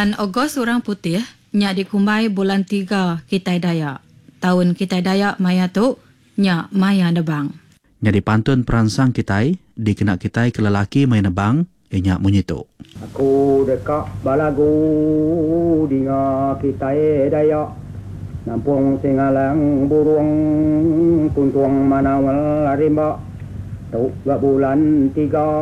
Bulan Ogos orang putih, nya dikumbai bulan 3 Kitai Dayak. Tahun Kitai Dayak maya tu, nya maya nebang. Nya dipantun peransang Kitai, dikena Kitai ke lelaki maya nebang, nya munyitu. Aku dekat balagu dinga Kitai Dayak. Nampung singalang burung tuntung manawal rimba. Tuk bulan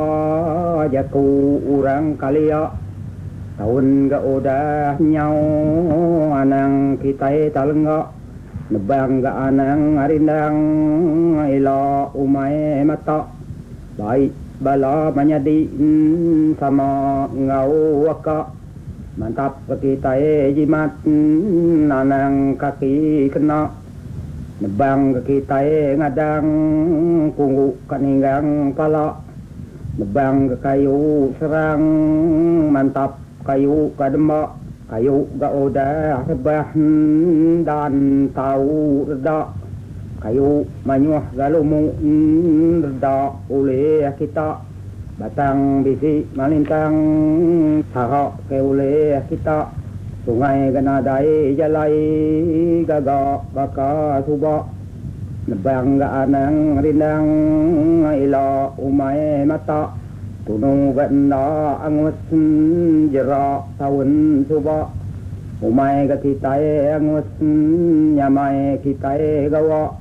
3 jaku urang kalia. Tahun ga udah nyau anang Kitai talengga. Nebang ga anang arindang ila umay mata. Baik bala manyadi sama ngau waka. Mantap Kitai jimat anang kaki kena. Nebang Kitai ngadang punggu kaninggang pala. Nebang kayu serang mantap kayu kadema. Kayu ga udah rebah dan tahu reda. Kayu manyuah galumu reda oleh kita. Batang bisi malintang sahak ke oleh kita. Sungai ganadai jalai gaga baka suba. Nebang ga anang rindang ila umay mata. Tunong ganda angus jera tahun suba. Umay ga Kitai angus nyamay Kitai gawa.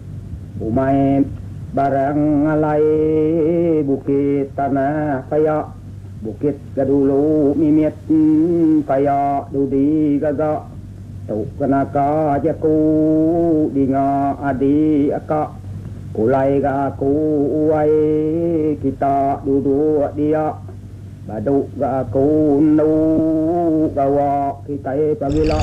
Umay barang alay bukit tanah kaya. Bukit gadulu mimit kaya dudi gaga. Tuk kenaka jaku dinga adi aka. Kulai ga aku uai kita duduk dia. Baduk ga aku nu gawa Kitai pagila.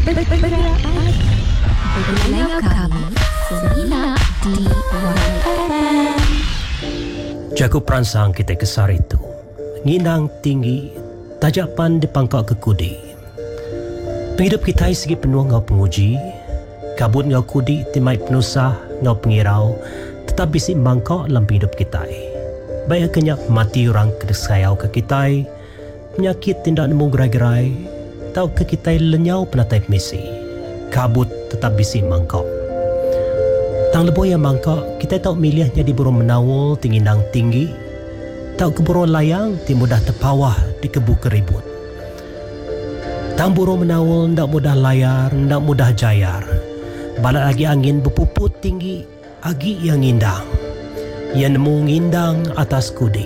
Berlayar kami Serina di Warna. Jaku peransang kita kesar itu. Nginang tinggi, tajapan di pangkak kekudi. Penghidup Kitai segi penuh ngau penguji. Kabut ngau kudi timai penusah ngau pengirau. Tetap bisi mangkok dalam hidup Kitai. Baik kenyak mati orang kesayau ke Kitai. Penyakit tindak nemu gerai-gerai. Tau ke Kitai lenyau penatai misi. Kabut tetap bisi mangkok. Tang lebo yang mangkok, kita tahu milihnya di burung menawul tinggi nang tinggi. Tahu ke burung layang ti mudah terpawah di kebu keribut. Tang burung menawul ndak mudah layar, ndak mudah jayar. Balat lagi angin berpuput tinggi, agi yang ngindang. Yang nemu ngindang atas kudi.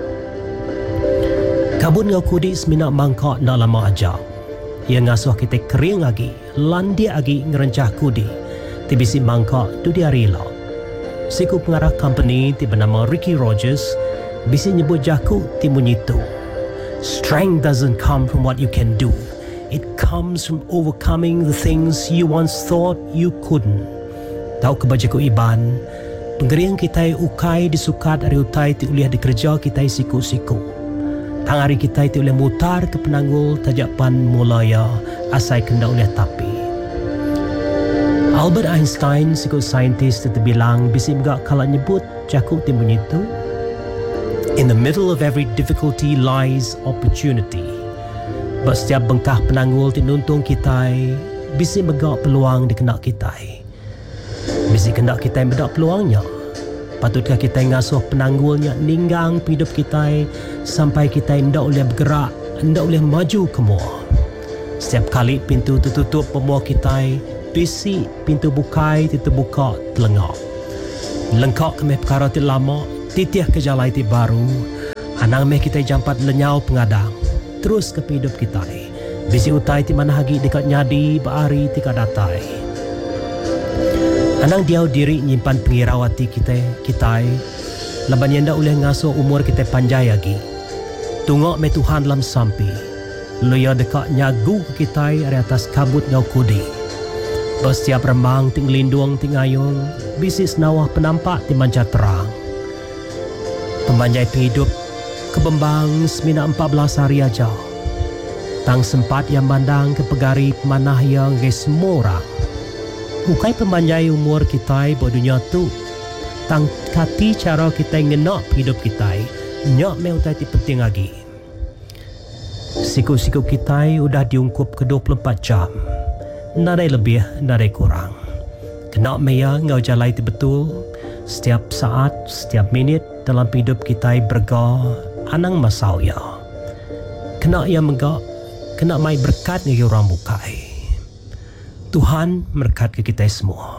Kabut ngau kudi seminak mangkok ndak lama aja. Yang ngasuh kita kering lagi, landi lagi ngerencah kudi. Tibisi mangkok tu dia rela. Siku pengarah company ti bernama Ricky Rogers bisi nyebut jaku ti munyitu. Strength doesn't come from what you can do. It comes from overcoming the things you once thought you couldn't. Tahu kebajaku Iban, penggeriang kita ukai disukat dari utai ti uliah dikerja kita siku-siku. Tang hari kita ti uliah mutar ke penanggul tajapan mulaya asai kenda uliah tapi. Albert Einstein, sikut saintis itu bilang bisi megak kalau nyebut jaku ti munyitu. In the middle of every difficulty lies opportunity. But setiap bengkah penanggul ti nuntung kita, bisi megak peluang dikenak kita. Bisi kendak kita medak peluangnya. Patutkah kita ngasuh penanggulnya ninggang hidup kita sampai kita ndak boleh bergerak, ndak boleh maju ke mua. Setiap kali pintu tertutup pemua kita, bisi pintu bukai terbuka telengak. Lengkak kemeh perkara ti lama, titih ke jalai ti baru. Anang meh kita jampat lenyau pengadang. Terus ke hidup kita. Bisi utai ti mana hagi dekat nyadi baari ti kadatai. Anang diau diri nyimpan pengirawati kita. Laban yanda oleh ngasuh umur kita panjai lagi. Tungok me Tuhan dalam sampi. Loya dekat nyagu ke kita dari atas kabut ngau kudi. Setiap remang ting lindung ting ayung, bisis nawah penampak ti manca terang. Pemanjai penghidup kebembang semina 14 hari aja. Tang sempat yang mandang ke pegari pemanah yang gesmora. Bukai pemanjai umur kita buat dunia tu. Tang kati cara kita ngenak hidup kita. Nyak me utai ti penting lagi. Siku-siku kita udah diungkup ke 24 jam. Nadai lebih, nadai kurang. Kena maya ngau jalai itu betul. Setiap saat, setiap minit dalam hidup kita berga anang masau ya. Kena ia megak, kena mai berkat ni orang bukai. Tuhan berkat ke kita semua.